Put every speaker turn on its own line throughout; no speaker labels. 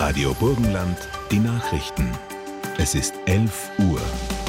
Radio Burgenland, die Nachrichten. Es ist 11 Uhr.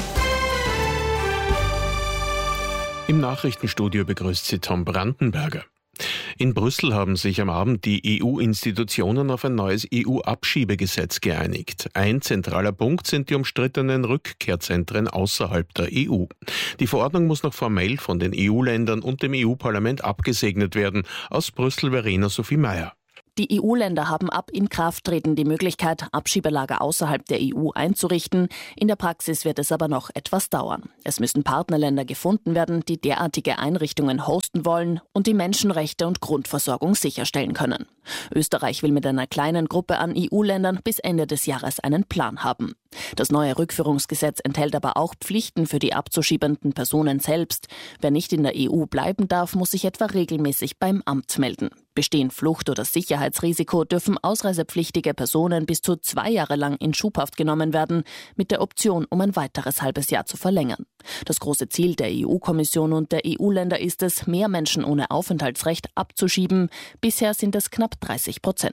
Im Nachrichtenstudio begrüßt Sie Tom Brandenberger. In Brüssel haben sich am Abend die EU-Institutionen auf ein neues EU-Abschiebegesetz geeinigt. Ein zentraler Punkt sind die umstrittenen Rückkehrzentren außerhalb der EU. Die Verordnung muss noch formell von den EU-Ländern und dem EU-Parlament abgesegnet werden. Aus Brüssel Verena Sophie Meyer.
Die EU-Länder haben ab Inkrafttreten die Möglichkeit, Abschiebelager außerhalb der EU einzurichten. In der Praxis wird es aber noch etwas dauern. Es müssen Partnerländer gefunden werden, die derartige Einrichtungen hosten wollen und die Menschenrechte und Grundversorgung sicherstellen können. Österreich will mit einer kleinen Gruppe an EU-Ländern bis Ende des Jahres einen Plan haben. Das neue Rückführungsgesetz enthält aber auch Pflichten für die abzuschiebenden Personen selbst. Wer nicht in der EU bleiben darf, muss sich etwa regelmäßig beim Amt melden. Bestehen Flucht- oder Sicherheitsrisiko, dürfen ausreisepflichtige Personen bis zu 2 Jahre lang in Schubhaft genommen werden, mit der Option, um ein weiteres halbes Jahr zu verlängern. Das große Ziel der EU-Kommission und der EU-Länder ist es, mehr Menschen ohne Aufenthaltsrecht abzuschieben. Bisher sind es knapp 30%.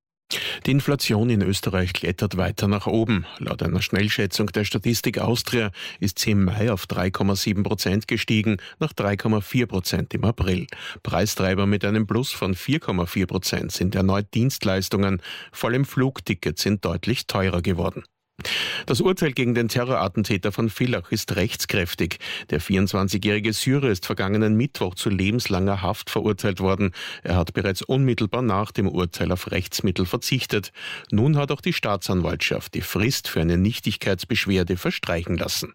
Die Inflation in Österreich klettert weiter nach oben. Laut einer Schnellschätzung der Statistik Austria ist sie im Mai auf 3,7% gestiegen, nach 3,4% im April. Preistreiber mit einem Plus von 4,4% sind erneut Dienstleistungen, vor allem Flugtickets sind deutlich teurer geworden. Das Urteil gegen den Terrorattentäter von Villach ist rechtskräftig. Der 24-jährige Syrer ist vergangenen Mittwoch zu lebenslanger Haft verurteilt worden. Er hat bereits unmittelbar nach dem Urteil auf Rechtsmittel verzichtet. Nun hat auch die Staatsanwaltschaft die Frist für eine Nichtigkeitsbeschwerde verstreichen lassen.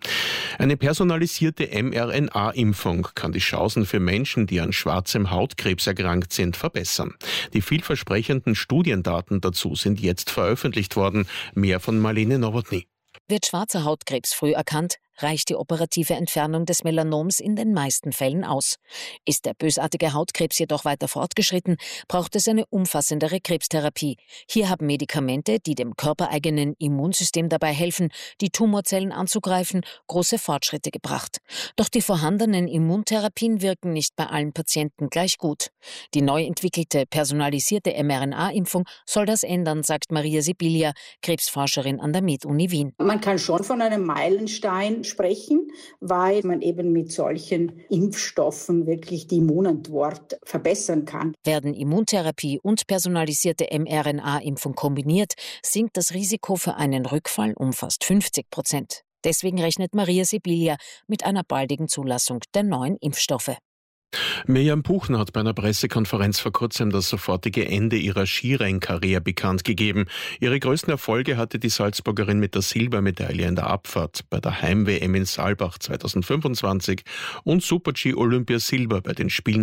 Eine personalisierte mRNA-Impfung kann die Chancen für Menschen, die an schwarzem Hautkrebs erkrankt sind, verbessern. Die vielversprechenden Studiendaten dazu sind jetzt veröffentlicht worden. Mehr von Marlene Nowotny.
Wird schwarzer Hautkrebs früh erkannt, reicht die operative Entfernung des Melanoms in den meisten Fällen aus. Ist der bösartige Hautkrebs jedoch weiter fortgeschritten, braucht es eine umfassendere Krebstherapie. Hier haben Medikamente, die dem körpereigenen Immunsystem dabei helfen, die Tumorzellen anzugreifen, große Fortschritte gebracht. Doch die vorhandenen Immuntherapien wirken nicht bei allen Patienten gleich gut. Die neu entwickelte personalisierte mRNA-Impfung soll das ändern, sagt Maria Sibilia, Krebsforscherin an der Med-Uni Wien.
Man kann schon von einem Meilenstein sprechen, weil man eben mit solchen Impfstoffen wirklich die Immunantwort verbessern kann.
Werden Immuntherapie und personalisierte mRNA-Impfung kombiniert, sinkt das Risiko für einen Rückfall um fast 50%. Deswegen rechnet Maria Sibilia mit einer baldigen Zulassung der neuen Impfstoffe.
Mirjam Buchner hat bei einer Pressekonferenz vor kurzem das sofortige Ende ihrer Skirennkarriere bekannt gegeben. Ihre größten Erfolge hatte die Salzburgerin mit der Silbermedaille in der Abfahrt bei der Heim-WM in Saalbach 2025 und Super-G Olympia Silber bei den Spielen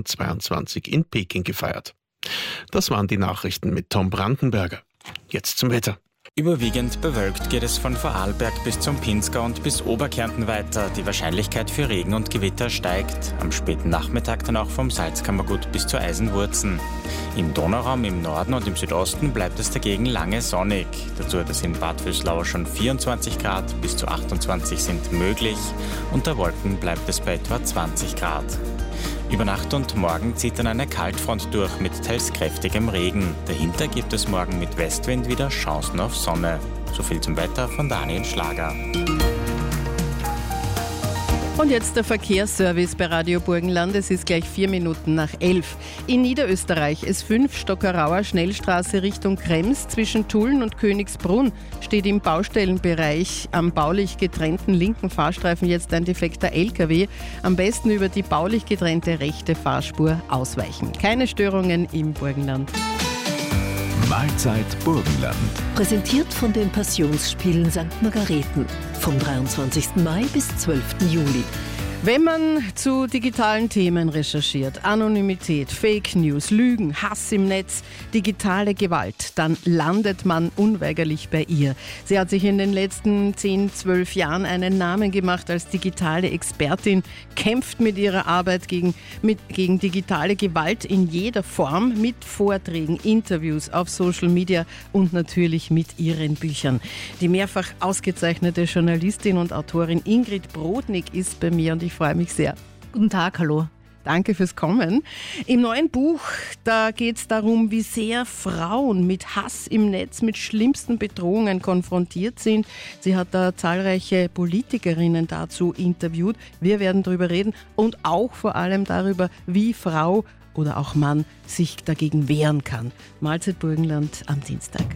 2022 in Peking gefeiert. Das waren die Nachrichten mit Tom Brandenberger. Jetzt zum Wetter.
Überwiegend bewölkt geht es von Vorarlberg bis zum Pinzgau und bis Oberkärnten weiter. Die Wahrscheinlichkeit für Regen und Gewitter steigt. Am späten Nachmittag dann auch vom Salzkammergut bis zur Eisenwurzen. Im Donauraum im Norden und im Südosten bleibt es dagegen lange sonnig. Dazu hat es in Bad Vöslauer schon 24 Grad, bis zu 28 sind möglich. Unter Wolken bleibt es bei etwa 20 Grad. Über Nacht und morgen zieht dann eine Kaltfront durch mit teils kräftigem Regen. Dahinter gibt es morgen mit Westwind wieder Chancen auf Sonne. So viel zum Wetter von Daniel Schlager.
Und jetzt der Verkehrsservice bei Radio Burgenland. Es ist gleich 4 Minuten nach 11. In Niederösterreich S5 Stockerauer Schnellstraße Richtung Krems zwischen Tulln und Königsbrunn steht im Baustellenbereich am baulich getrennten linken Fahrstreifen jetzt ein defekter LKW. Am besten über die baulich getrennte rechte Fahrspur ausweichen. Keine Störungen im Burgenland.
Mahlzeit Burgenland.
Präsentiert von den Passionsspielen St. Margareten. Vom 23. Mai bis 12. Juli.
Wenn man zu digitalen Themen recherchiert, Anonymität, Fake News, Lügen, Hass im Netz, digitale Gewalt, dann landet man unweigerlich bei ihr. Sie hat sich in den letzten 10, 12 Jahren einen Namen gemacht als digitale Expertin, kämpft mit ihrer Arbeit gegen digitale Gewalt in jeder Form, mit Vorträgen, Interviews auf Social Media und natürlich mit ihren Büchern. Die mehrfach ausgezeichnete Journalistin und Autorin Ingrid Brodnik ist bei mir und ich freue mich sehr.
Guten Tag, hallo.
Danke fürs Kommen. Im neuen Buch, da geht es darum, wie sehr Frauen mit Hass im Netz, mit schlimmsten Bedrohungen konfrontiert sind. Sie hat da zahlreiche Politikerinnen dazu interviewt. Wir werden darüber reden und auch vor allem darüber, wie Frau oder auch Mann sich dagegen wehren kann. Mahlzeit Burgenland am Dienstag.